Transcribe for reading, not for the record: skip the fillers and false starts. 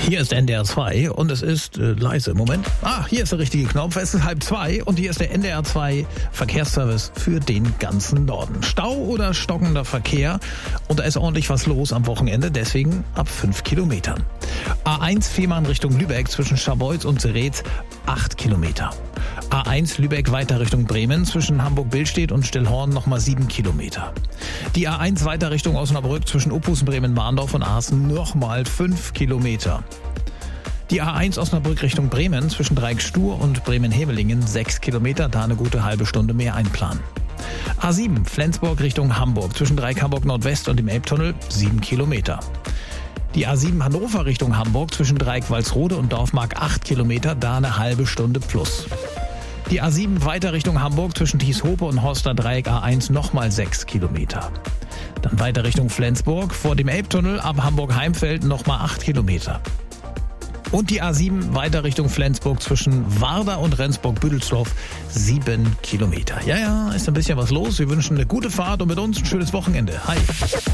Hier ist NDR 2 und es ist leise. Moment. Hier ist der richtige Knopf. Es ist 1:30 und hier ist der NDR 2 Verkehrsservice für den ganzen Norden. Stau oder stockender Verkehr und da ist ordentlich was los am Wochenende, deswegen ab 5 Kilometern. A1 Fehmarn Richtung Lübeck zwischen Scharbeutz und Seretz 8 Kilometer. A1 Lübeck weiter Richtung Bremen zwischen Hamburg-Billstedt und Stillhorn nochmal 7 Kilometer. Die A1 weiter Richtung Osnabrück zwischen Opusen, Bremen-Mahndorf und Aachen nochmal 5 Kilometer. Die A1 Osnabrück Richtung Bremen zwischen Dreieck-Stur und Bremen-Hevelingen 6 Kilometer, da eine gute halbe Stunde mehr einplanen. A7 Flensburg Richtung Hamburg zwischen Dreieck Hamburg Nordwest und dem Elbtunnel 7 Kilometer. Die A7 Hannover Richtung Hamburg zwischen Dreieck Walsrode und Dorfmark 8 Kilometer, da eine halbe Stunde plus. Die A7 weiter Richtung Hamburg zwischen Thieshope und Horster Dreieck A1 nochmal 6 Kilometer. Dann weiter Richtung Flensburg vor dem Elbtunnel ab Hamburg-Heimfeld nochmal 8 Kilometer. Und die A7 weiter Richtung Flensburg zwischen Warder und Rendsburg-Büdelsdorf 7 Kilometer. Ja, ist ein bisschen was los. Wir wünschen eine gute Fahrt und mit uns ein schönes Wochenende. Hi.